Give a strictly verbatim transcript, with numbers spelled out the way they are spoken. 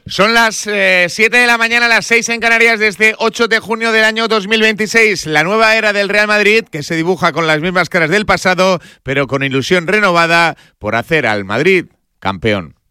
Son las eh, siete de la mañana, las seis en Canarias, desde ocho de junio del año dos mil veintiséis. La nueva era del Real Madrid, que se dibuja con las mismas caras del pasado, pero con ilusión renovada por hacer al Madrid campeón.